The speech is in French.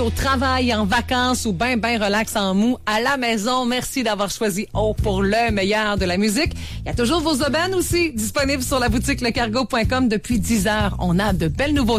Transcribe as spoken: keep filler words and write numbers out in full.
Au travail, en vacances ou ben ben relax en mou à la maison. Merci d'avoir choisi O pour le meilleur de la musique. Il y a toujours vos aubaines aussi disponibles sur la boutique lecargo point com depuis dix heures. On a de belles nouveautés.